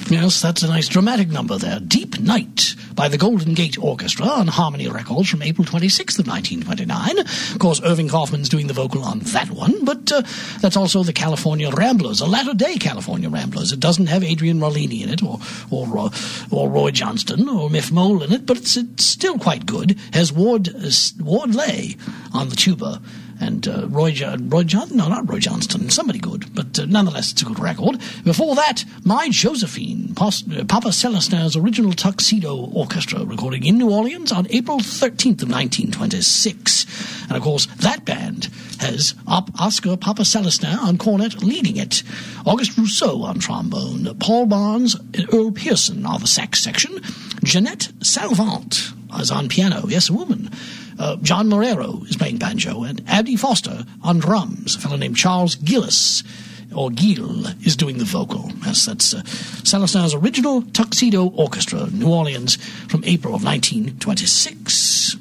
Yes, that's a nice dramatic number there. Deep Night by the Golden Gate Orchestra on Harmony Records from April 26th of 1929. Of course, Irving Kaufman's doing the vocal on that one, but that's also the California Ramblers, a latter-day California Ramblers. It doesn't have Adrian Rollini in it, or Roy Johnston, or Miff Mole in it, but it's still quite good. Has Ward Lay on the tuba. And Roy Johnston, no, not Roy Johnston, somebody good, but nonetheless, it's a good record. Before that, My Josephine, Papa Celestin's original Tuxedo Orchestra, recording in New Orleans on April 13th of 1926. And of course, that band has Oscar Papa Celestin on cornet leading it, Auguste Rousseau on trombone, Paul Barnes and Earl Pearson on the sax section, Jeanette Salvant is on piano, yes, a woman. John Marrero is playing banjo, and Abdi Foster on drums. A fellow named Charles Gillis, or Gill, is doing the vocal. Yes, that's Celestin's original Tuxedo Orchestra, New Orleans, from April of 1926.